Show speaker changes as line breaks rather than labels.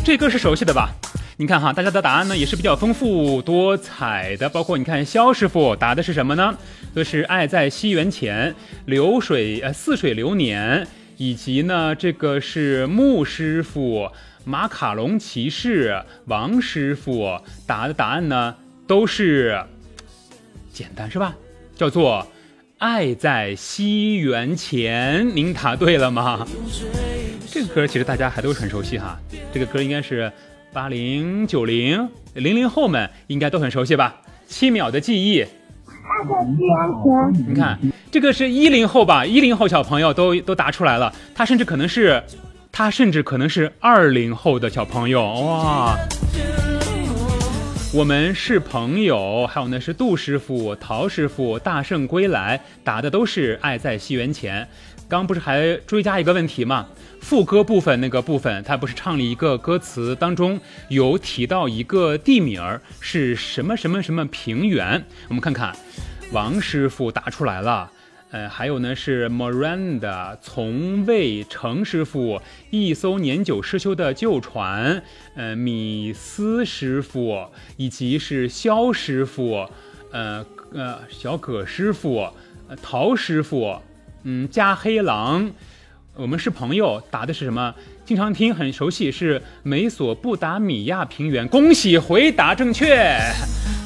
这歌是熟悉的吧？你看哈，大家的答案呢也是比较丰富多彩的，包括你看肖师傅答的是什么呢？这是爱在西元前，似水流年，以及呢这个是穆师傅、马卡龙骑士、王师傅答的答案呢都是简单是吧？叫做爱在西元前。您答对了吗？这个歌其实大家还都很熟悉哈，这个歌应该是80、90、00后们应该都很熟悉吧？7秒的记忆。你看，这个是10后吧？10后小朋友都答出来了，他甚至可能是20后的小朋友哇！我们是朋友，还有呢是杜师傅、陶师傅、大圣归来答的都是爱在西元前。刚不是还追加一个问题吗？副歌部分那个部分，他不是唱了一个歌词当中有提到一个地名是什么什么什么平原？我们看看，王师傅答出来了。还有呢是 Miranda 从未程师傅一艘年久失修的旧船，米斯师傅以及是肖师傅，小葛师傅，陶师傅，加黑狼。我们是朋友答的是什么？经常听很熟悉，是美索不达米亚平原。恭喜回答正确。